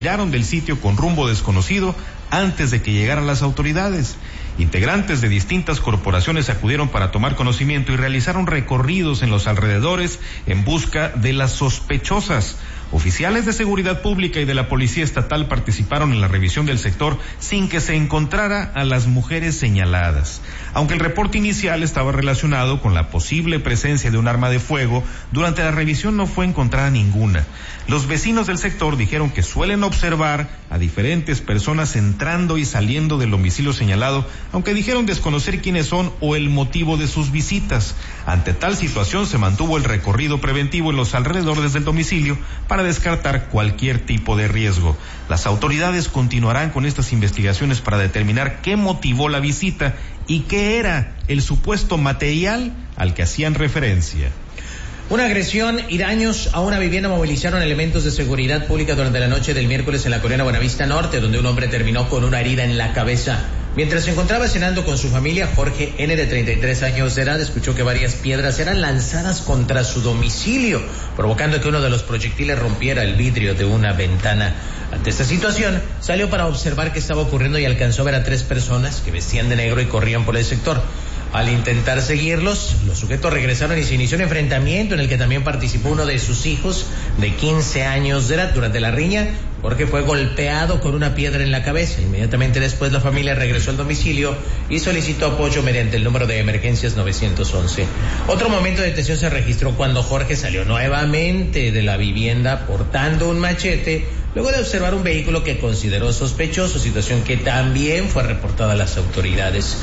Huyeron del sitio con rumbo desconocido antes de que llegaran las autoridades. Integrantes de distintas corporaciones acudieron para tomar conocimiento y realizaron recorridos en los alrededores en busca de las sospechosas. Oficiales de seguridad pública y de la policía estatal participaron en la revisión del sector sin que se encontrara a las mujeres señaladas. Aunque el reporte inicial estaba relacionado con la posible presencia de un arma de fuego, durante la revisión no fue encontrada ninguna. Los vecinos del sector dijeron que suelen observar a diferentes personas entrando y saliendo del domicilio señalado, aunque dijeron desconocer quiénes son o el motivo de sus visitas. Ante tal situación se mantuvo el recorrido preventivo en los alrededores del domicilio para descartar cualquier tipo de riesgo. Las autoridades continuarán con estas investigaciones para determinar qué motivó la visita y qué era el supuesto material al que hacían referencia. Una agresión y daños a una vivienda movilizaron elementos de seguridad pública durante la noche del miércoles en la colonia Buenavista Norte, donde un hombre terminó con una herida en la cabeza. Mientras se encontraba cenando con su familia, Jorge N., de 33 años de edad, escuchó que varias piedras eran lanzadas contra su domicilio, provocando que uno de los proyectiles rompiera el vidrio de una ventana. Ante esta situación, salió para observar qué estaba ocurriendo y alcanzó a ver a 3 personas que vestían de negro y corrían por el sector. Al intentar seguirlos, los sujetos regresaron y se inició un enfrentamiento en el que también participó uno de sus hijos de 15 años de edad. Durante la riña, Jorge fue golpeado con una piedra en la cabeza. Inmediatamente después, la familia regresó al domicilio y solicitó apoyo mediante el número de emergencias 911. Otro momento de tensión se registró cuando Jorge salió nuevamente de la vivienda portando un machete, luego de observar un vehículo que consideró sospechoso, situación que también fue reportada a las autoridades.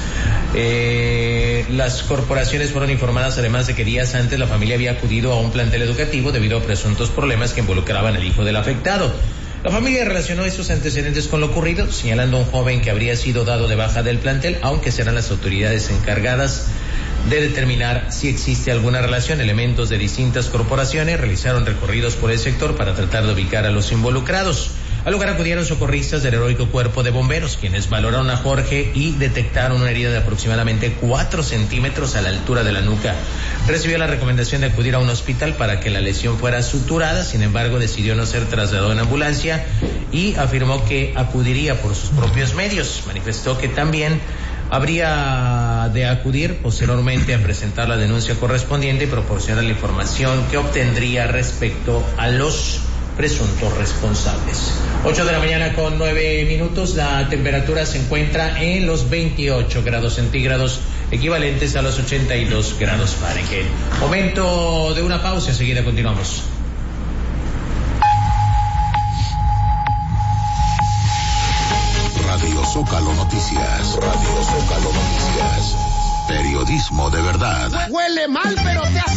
Las corporaciones fueron informadas además de que días antes la familia había acudido a un plantel educativo debido a presuntos problemas que involucraban al hijo del afectado. La familia relacionó estos antecedentes con lo ocurrido, señalando a un joven que habría sido dado de baja del plantel, aunque serán las autoridades encargadas de determinar si existe alguna relación. Elementos de distintas corporaciones realizaron recorridos por el sector para tratar de ubicar a los involucrados. Al lugar acudieron socorristas del heroico cuerpo de bomberos, quienes valoraron a Jorge y detectaron una herida de aproximadamente 4 centímetros a la altura de la nuca. Recibió la recomendación de acudir a un hospital para que la lesión fuera suturada, sin embargo decidió no ser trasladado en ambulancia y afirmó que acudiría por sus propios medios. Manifestó que también habría de acudir posteriormente a presentar la denuncia correspondiente y proporcionar la información que obtendría respecto a los presuntos responsables. 8 de la mañana con 9 minutos, la temperatura se encuentra en los 28 grados centígrados, equivalentes a los 82 grados Fahrenheit. Momento de una pausa, enseguida continuamos. Radio Zócalo Noticias. Radio Zócalo Noticias. Periodismo de verdad. Huele mal, pero te hace